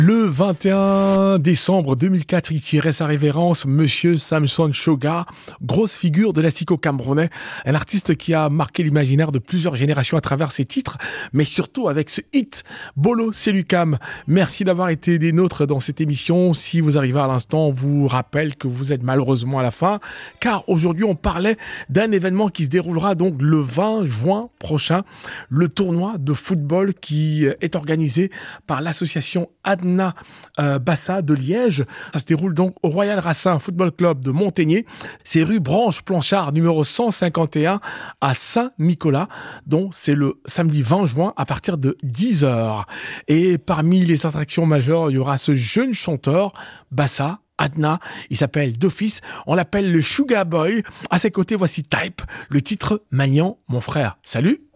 Le 21 décembre 2004, il tirait sa révérence, Monsieur Samson Shoga, grosse figure de l'assiko camerounais, un artiste qui a marqué l'imaginaire de plusieurs générations à travers ses titres, mais surtout avec ce hit, Bolo Selukam. Merci d'avoir été des nôtres dans cette émission. Si vous arrivez à l'instant, on vous rappelle que vous êtes malheureusement à la fin, car aujourd'hui on parlait d'un événement qui se déroulera donc le 20 juin prochain, le tournoi de football qui est organisé par l'association Adna Bassa de Liège. Ça se déroule donc au Royal Racing Football Club de Montaigné. C'est rue Branche Planchard, numéro 151 à Saint-Nicolas. Donc c'est le samedi 20 juin à partir de 10h. Et parmi les attractions majeures, il y aura ce jeune chanteur, Bassa Adna, il s'appelle d'office, on l'appelle le Sugar Boy. À ses côtés, voici Type, le titre Magnan, mon frère. Salut!